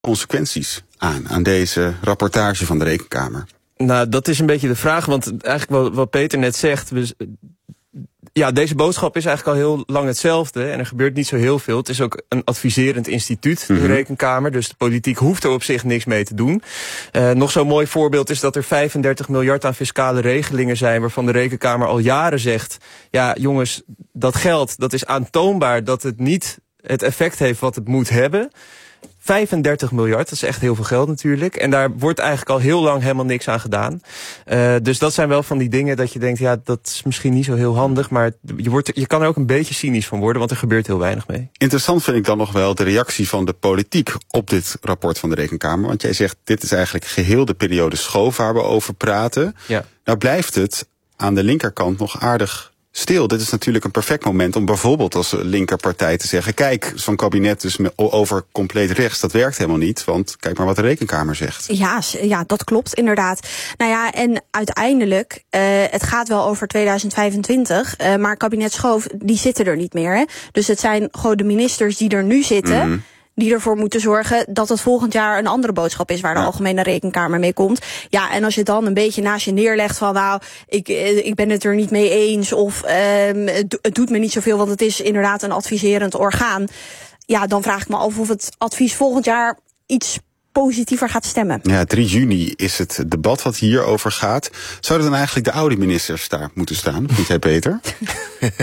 consequenties aan deze rapportage van de Rekenkamer? Nou, dat is een beetje de vraag, want eigenlijk wat Peter net zegt, ja, deze boodschap is eigenlijk al heel lang hetzelfde en er gebeurt niet zo heel veel. Het is ook een adviserend instituut, de Rekenkamer, dus de politiek hoeft er op zich niks mee te doen. Nog zo'n mooi voorbeeld is dat er 35 miljard aan fiscale regelingen zijn, waarvan de Rekenkamer al jaren zegt, ja jongens, dat geld, dat is aantoonbaar dat het niet het effect heeft wat het moet hebben. 35 miljard, dat is echt heel veel geld natuurlijk. En daar wordt eigenlijk al heel lang helemaal niks aan gedaan. Dus dat zijn wel van die dingen dat je denkt, ja, dat is misschien niet zo heel handig, maar je kan er ook een beetje cynisch van worden, want er gebeurt heel weinig mee. Interessant vind ik dan nog wel de reactie van de politiek op dit rapport van de Rekenkamer. Want jij zegt, dit is eigenlijk geheel de periode schoof waar we over praten. Ja. Nou blijft het aan de linkerkant nog aardig stil. Dit is natuurlijk een perfect moment om bijvoorbeeld als linkerpartij te zeggen, kijk, zo'n kabinet dus over compleet rechts, dat werkt helemaal niet, want kijk maar wat de Rekenkamer zegt. Ja, dat klopt inderdaad. Nou ja, en uiteindelijk, het gaat wel over 2025, maar kabinet Schoof, die zitten er niet meer. Hè? Dus het zijn gewoon de ministers die er nu zitten, die ervoor moeten zorgen dat het volgend jaar een andere boodschap is waar de Algemene Rekenkamer mee komt. Ja, en als je dan een beetje naast je neerlegt van, nou, ik ben het er niet mee eens, of het doet me niet zoveel, want het is inderdaad een adviserend orgaan. Ja, dan vraag ik me af of het advies volgend jaar iets positiever gaat stemmen. Ja, 3 juni is het debat wat hierover gaat. Zouden dan eigenlijk de oude ministers daar moeten staan? Vind jij, Peter? Een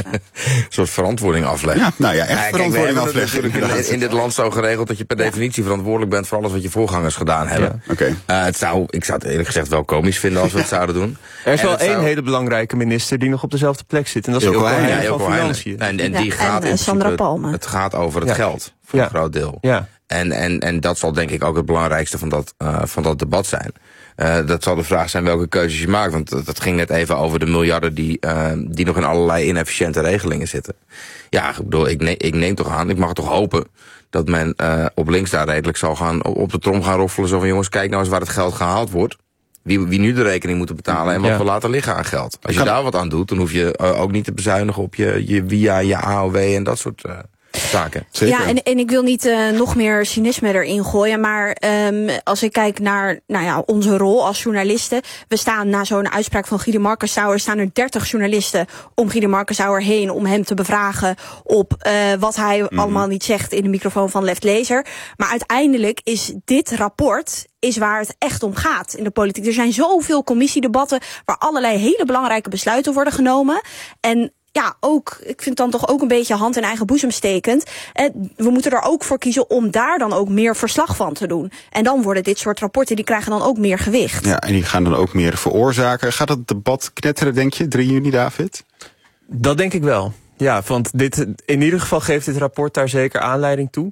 soort verantwoording afleggen. Ja, nou ja, echt verantwoording afleggen. In dit land zo geregeld dat je per definitie verantwoordelijk bent voor alles wat je voorgangers gedaan hebben. Ja. Ik zou het eerlijk gezegd wel komisch vinden als we het zouden doen. Er is wel één hele belangrijke minister die nog op dezelfde plek zit. En dat is Ilko Heijnen van Financiën. En die gaat en Sandra Palme. Het gaat over het geld, voor een groot deel. Ja. En dat zal denk ik ook het belangrijkste van dat debat zijn. Dat zal de vraag zijn welke keuzes je maakt. Want dat ging net even over de miljarden die nog in allerlei inefficiënte regelingen zitten. Ja, ik bedoel, ik neem toch aan, ik mag toch hopen dat men op links daar redelijk zal gaan op de trom gaan roffelen. Zo van, jongens, kijk nou eens waar het geld gehaald wordt. Wie nu de rekening moet betalen en wat we laten liggen aan geld. Als je daar wat aan doet, dan hoef je ook niet te bezuinigen op je via je AOW en dat soort zaken. Zeker. Ja, en ik wil niet nog meer cynisme erin gooien, maar als ik kijk naar onze rol als journalisten, we staan na zo'n uitspraak van Guido Markensauer, staan er 30 journalisten om Guido Markensauer heen om hem te bevragen op wat hij allemaal niet zegt in de microfoon van Left Lezer. Maar uiteindelijk is dit rapport waar het echt om gaat in de politiek. Er zijn zoveel commissiedebatten waar allerlei hele belangrijke besluiten worden genomen. En ja, ik vind dan toch ook een beetje hand in eigen boezem stekend. We moeten er ook voor kiezen om daar dan ook meer verslag van te doen. En dan worden dit soort rapporten, die krijgen dan ook meer gewicht. Ja, en die gaan dan ook meer veroorzaken. Gaat het debat knetteren, denk je, 3 juni, David? Dat denk ik wel. Ja, want in ieder geval geeft dit rapport daar zeker aanleiding toe.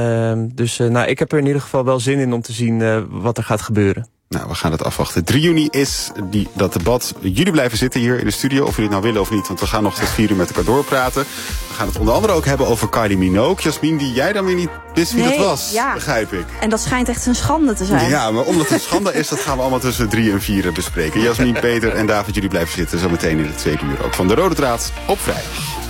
Dus ik heb er in ieder geval wel zin in om te zien wat er gaat gebeuren. Nou, we gaan het afwachten. 3 juni is dat debat. Jullie blijven zitten hier in de studio, of jullie het nou willen of niet. Want we gaan nog tot 4 uur met elkaar doorpraten. We gaan het onder andere ook hebben over Kylie Minogue. Jasmin, die jij dan weer niet wist wie dat was, begrijp ik. En dat schijnt echt een schande te zijn. Ja, maar omdat het een schande is, dat gaan we allemaal tussen 3 en 4 bespreken. Jasmin, Peter en David, jullie blijven zitten zometeen in de 2e uur ook van De Rode Draad op vrijdag.